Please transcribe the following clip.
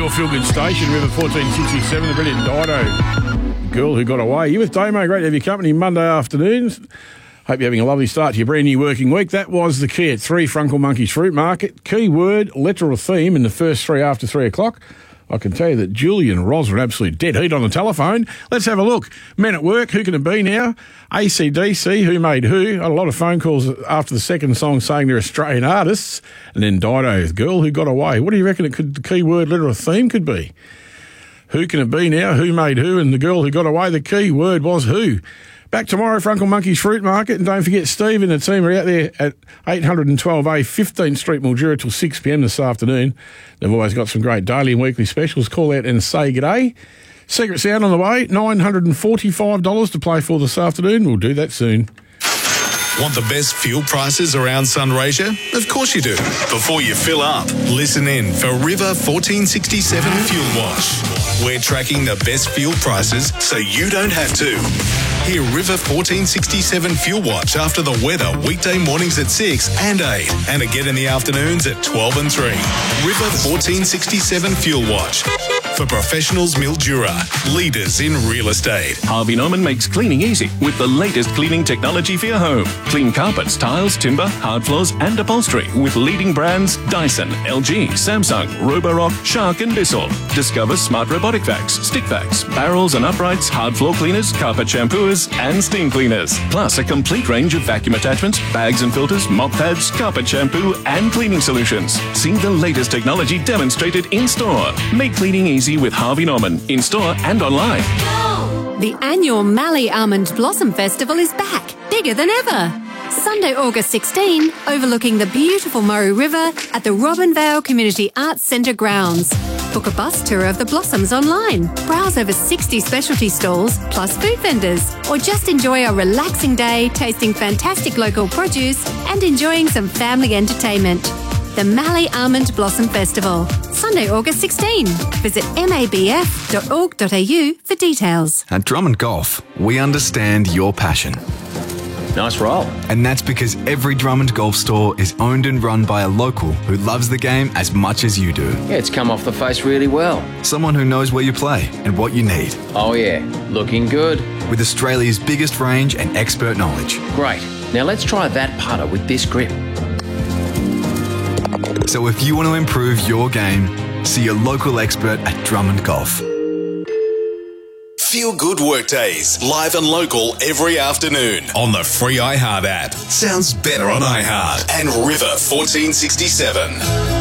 your feel-good station, River 1467, the brilliant Dido. Girl Who Got Away. You with Damo, great to have your company Monday afternoons. Hope you're having a lovely start to your brand new working week. That was the key at 3 Frunkle Monkeys Fruit Market. Key word, literal theme in the first three after 3 o'clock. I can tell you that Julie and Ros are absolute dead heat on the telephone. Let's have a look. Men at work, who can it be now? AC/DC, who made who? Had a lot of phone calls after the second song saying they're Australian artists. And then Dido, the Girl Who Got Away. What do you reckon the key word, literal theme could be? Who can it be now? Who made who? And the Girl Who Got Away, the key word was who. Back tomorrow, Frunkle Monkeys Fruit Market. And don't forget, Steve and the team are out there at 812A 15th Street, Mildura, till 6 p.m. this afternoon. They've always got some great daily and weekly specials. Call out and say g'day. Secret Sound on the way, $945 to play for this afternoon. We'll do that soon. Want the best fuel prices around Sunraysia? Of course you do. Before you fill up, listen in for River 1467 Fuel Watch. We're tracking the best fuel prices so you don't have to. Hear River 1467 Fuel Watch after the weather weekday mornings at 6 and 8 and again in the afternoons at 12 and 3. River 1467 Fuel Watch. For professionals Mildura, leaders in real estate. Harvey Norman makes cleaning easy with the latest cleaning technology for your home. Clean carpets, tiles, timber, hard floors and upholstery with leading brands Dyson, LG, Samsung, Roborock, Shark and Bissell. Discover smart robotic vacs, stick vacs, barrels and uprights, hard floor cleaners, carpet shampooers and steam cleaners. Plus a complete range of vacuum attachments, bags and filters, mop pads, carpet shampoo and cleaning solutions. See the latest technology demonstrated in store. Make cleaning easy with Harvey Norman, in store and online. The annual Mallee Almond Blossom Festival is back, bigger than ever. Sunday, August 16, overlooking the beautiful Murray River at the Robinvale Community Arts Centre grounds. Book a bus tour of the blossoms online, browse over 60 specialty stalls, plus food vendors, or just enjoy a relaxing day tasting fantastic local produce and enjoying some family entertainment. The Mallee Almond Blossom Festival, Sunday, August 16. Visit mabf.org.au for details. At Drummond Golf, we understand your passion. Nice roll. And that's because every Drummond Golf store is owned and run by a local who loves the game as much as you do. Yeah, it's come off the face really well. Someone who knows where you play and what you need. Oh yeah, looking good. With Australia's biggest range and expert knowledge. Great. Now let's try that putter with this grip. So if you want to improve your game, see your local expert at Drummond Golf. Feel Good Workdays, live and local every afternoon on the free iHeart app. Sounds better on iHeart and River 1467.